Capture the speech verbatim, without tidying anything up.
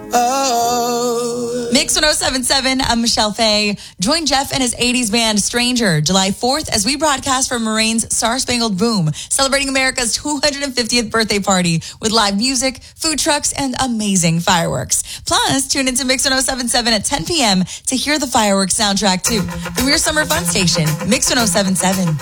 Oh. Mix one oh seven point seven, I'm Michelle Fay. Join Jeff and his eighties band Stranger July fourth as we broadcast from Moraine's Star Spangled Boom, celebrating America's two hundred fiftieth birthday party with live music, food trucks, and amazing fireworks. Plus, tune into Mix one oh seven point seven at ten p.m. to hear the fireworks soundtrack too. From your summer fun station, Mix one oh seven point seven.